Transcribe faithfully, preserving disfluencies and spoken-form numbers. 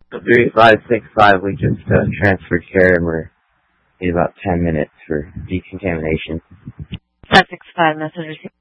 three five six five, we just uh, transferred care and we're in about ten minutes for decontamination. five six five, message received.